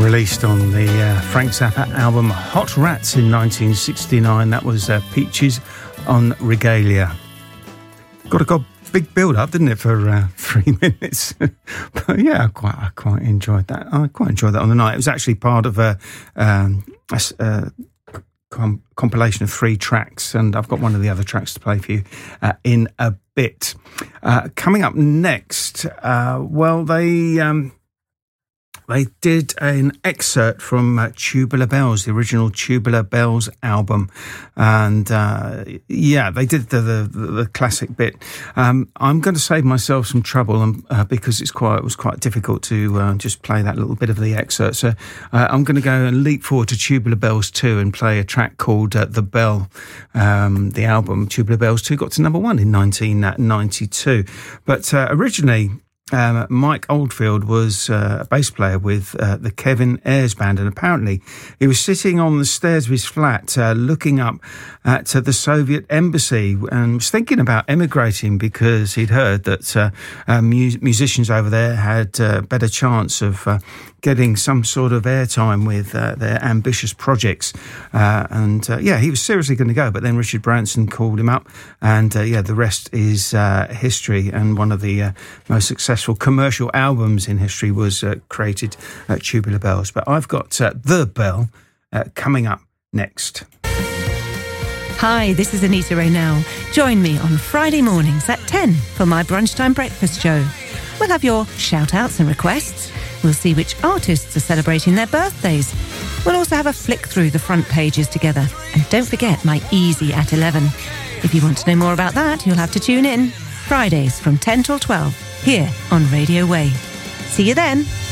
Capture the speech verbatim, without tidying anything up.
Released on the uh, Frank Zappa album Hot Rats in nineteen sixty-nine. That was uh, Peaches on Regalia. Got a got big build up, didn't it, for uh, three minutes? But yeah, I quite I quite enjoyed that. I quite enjoyed that on the night. It was actually part of a, um, a, a com- compilation of three tracks, and I've got one of the other tracks to play for you uh, in a bit. Uh, coming up next, uh, well, they. Um, They did an excerpt from uh, Tubular Bells, the original Tubular Bells album. And, uh, yeah, they did the, the, the classic bit. Um, I'm going to save myself some trouble um, uh, because it's quite, it was quite difficult to uh, just play that little bit of the excerpt. So uh, I'm going to go and leap forward to Tubular Bells two and play a track called uh, The Bell. Um, the album Tubular Bells two got to number one in nineteen ninety-two. But uh, originally... Um, Mike Oldfield was uh, a bass player with uh, the Kevin Ayers Band, and apparently he was sitting on the stairs of his flat uh, looking up at uh, the Soviet embassy and was thinking about emigrating because he'd heard that uh, uh, mu- musicians over there had a uh, better chance of uh, getting some sort of airtime with uh, their ambitious projects. Uh, and uh, yeah, he was seriously going to go, but then Richard Branson called him up, and uh, yeah, the rest is uh, history. And one of the uh, most successful commercial albums in history was uh, created at Tubular Bells. But I've got uh, The Bell uh, coming up next. Hi, this is Anita Raynell. Join me on Friday mornings at ten for my Brunchtime Breakfast Show. We'll have your shout-outs and requests. We'll see which artists are celebrating their birthdays. We'll also have a flick through the front pages together. And don't forget my Easy at eleven. If you want to know more about that, you'll have to tune in. Fridays from ten till twelve, here on Radio Way. See you then.